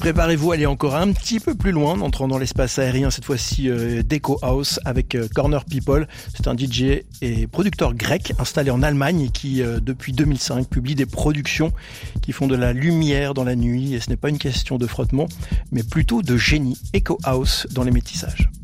Préparez-vous à aller encore un petit peu plus loin, en entrant dans l'espace aérien, cette fois-ci Deco House avec Corner People. C'est un DJ et producteur grec installé en Allemagne et qui, depuis 2005, publie des productions qui font de la lumière dans la nuit. Et ce n'est pas une question de frottement, mais plutôt de génie. Eco House dans les métissages.